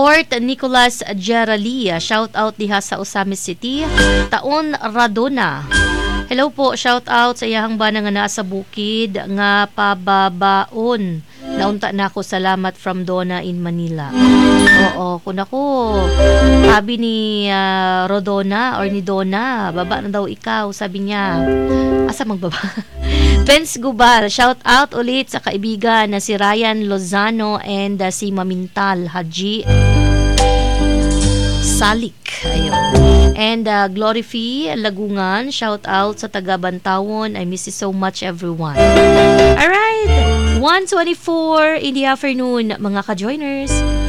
Port Nicolas Geralia, shout out diha sa Osamis City. Taon Radona. Hello po, shout out sa iyahang bana nga naa sa bukid nga pababaon. Naunta na ako, salamat from Donna in Manila. Oo, kung ako, sabi ni Rodona or ni Donna, baba na daw ikaw, sabi niya. Asa magbaba? Vince Gubal, shout out ulit sa kaibigan na si Ryan Lozano and si Mamintal Haji Salik. Ayun. And Glory Fee Lagungan, shout out sa taga Bantawon. I miss you so much, everyone. Alright, 1:24 in the afternoon, mga ka-joiners.